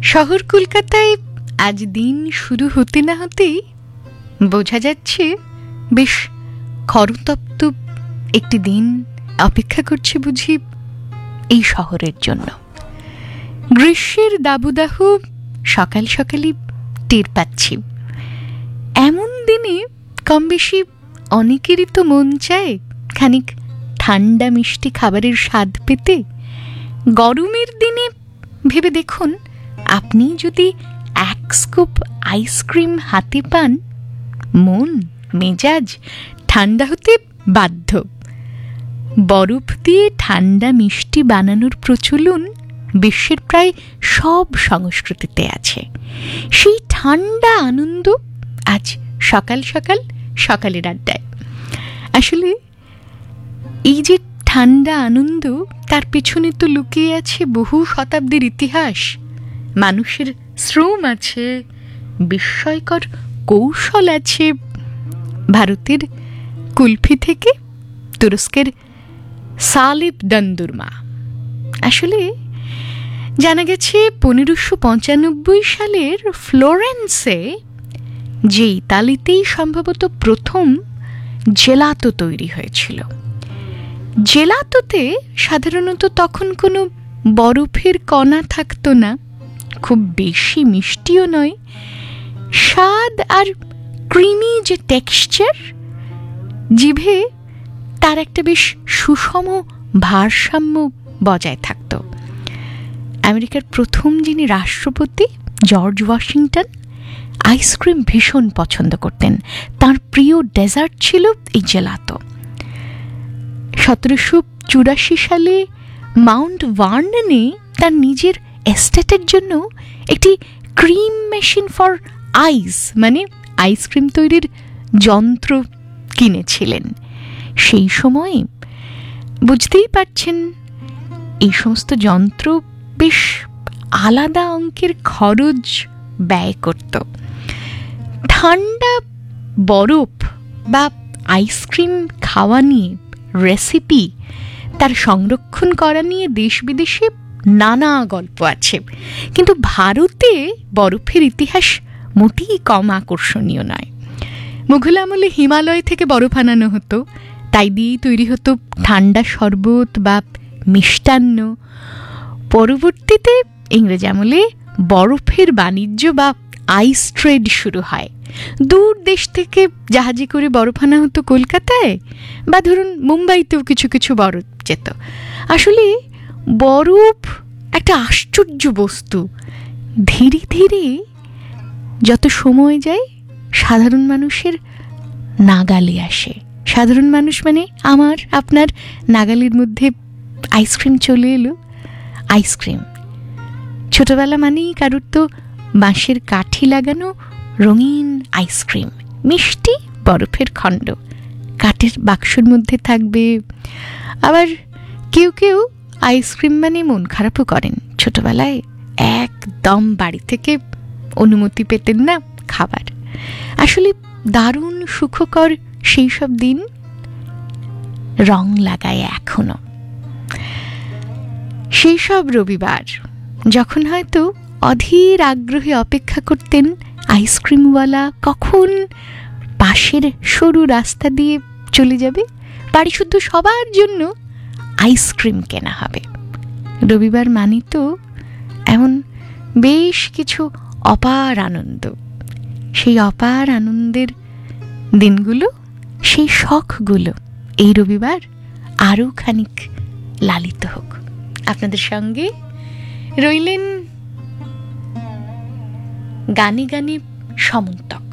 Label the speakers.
Speaker 1: শহর কলকাতায় আজ দিন শুরু হতে না হতেই বোঝা যাচ্ছে বেশ খরতপ্ত একটি দিন অপেক্ষা করছে বুঝি এই শহরের জন্য। গ্রীষ্মের দাবদাহ সকাল সকালই টের পাচ্ছি। এমন দিনে কম বেশি অনেকেরই তো মন চায় খানিক ঠান্ডা মিষ্টি খাবারের স্বাদ পেতে। গরমের দিনে ভেবে দেখুন, আপনি যদি এক স্কুপ আইসক্রিম হাতে পান, মন মেজাজ ঠান্ডা হতে বাধ্য। বরফ দিয়ে ঠান্ডা মিষ্টি বানানোর প্রচলন বিশ্বের প্রায় সব সংস্কৃতিতে আছে। সেই ঠান্ডা আনন্দ আজ সকাল সকাল সকালের আড্ডায়। আসলে এই যে ঠান্ডা আনন্দ, তার পেছনে তো লুকিয়ে আছে বহু শতাব্দীর ইতিহাস। মানুষের শ্রম আছে, বিস্ময়কর কৌশল আছে। ভারতের কুলফি থেকে তুরস্কের সালিব দন্দুরমা। আসলে জানা গেছে 1595 সালের ফ্লোরেন্সে, যে ইতালিতেই সম্ভবত প্রথম জেলাতো তৈরি হয়েছিল। জেলাতোতে সাধারণত তখন কোনো বরফের কণা থাকতো না, খুব বেশি মিষ্টিও নয়। স্বাদ আর ক্রিমি যে টেক্সচার, জিভে তার একটা বেশ সুষম ভারসাম্য বজায় থাকত। আমেরিকার প্রথম যিনি রাষ্ট্রপতি, জর্জ ওয়াশিংটন, আইসক্রিম ভীষণ পছন্দ করতেন। তার প্রিয় ডেজার্ট ছিল এই জেলাতো। 1784 সালে মাউন্ট ভার্ননে তার নিজের এস্টেটের জন্য একটি ক্রিম মেশিন ফর আইস, মানে আইসক্রিম তৈরির যন্ত্র কিনেছিলেন। সেই সময়ে বুঝতেই পারছেন, এই সমস্ত যন্ত্র বেশ আলাদা অঙ্কের খরচ ব্যয় করত। ঠান্ডা বরফ বা আইসক্রিম খাওয়া নিয়ে রেসিপি, তার সংরক্ষণ করা নিয়ে দেশ বিদেশে নানা গল্প আছে। কিন্তু ভারতে বরফের ইতিহাস মোটেই কম আকর্ষণীয় নয়। মুঘল আমলে হিমালয় থেকে বরফ আনানো হতো, তাই দিয়েই তৈরি হতো ঠান্ডা শরবত বা মিষ্টান্ন। পরবর্তীতে ইংরেজ আমলে বরফের বাণিজ্য বা আইস ট্রেড শুরু হয়। দূর দেশ থেকে জাহাজে করে বরফ আনা হতো কলকাতায়, বা ধরুন মুম্বাইতেও কিছু কিছু বরফ যেত। আসলে বরফ একটা আশ্চর্য বস্তু। ধীরে ধীরে যত সময় যায়, সাধারণ মানুষের নাগালে আসে। সাধারণ মানুষ মানে আমার আপনার নাগালের মধ্যে আইসক্রিম চলে এলো। আইসক্রিম ছোটবেলা মানেই কারুর তো বাঁশের কাঠি লাগানো রঙিন আইসক্রিম, মিষ্টি বরফের খণ্ড কাঠের বাক্সর মধ্যে থাকবে। আবার কেউ কেউ আইসক্রিম মানে মন খারাপও করেন। ছোটবেলায় একদম বাড়ি থেকে অনুমতি পেতেন না খাবার। আসলে দারুণ সুখকর সেই সব দিন রং লাগায় এখনো। সেই সব রবিবার যখন হয়তো অধীর আগ্রহে অপেক্ষা করতেন আইসক্রিমওয়ালা কখন পাশের সরু রাস্তা দিয়ে চলে যাবে, বাড়ি শুদ্ধ সবার জন্য আইসক্রিম কেনা হবে। রবিবার মানে তো এমন বেশ কিছু অপার আনন্দ। সেই অপার আনন্দের দিনগুলো, সেই শখগুলো এই রবিবার আরও খানিক লালিত হোক। আপনাদের সঙ্গে রইলেন গানে গানে সমন্তক।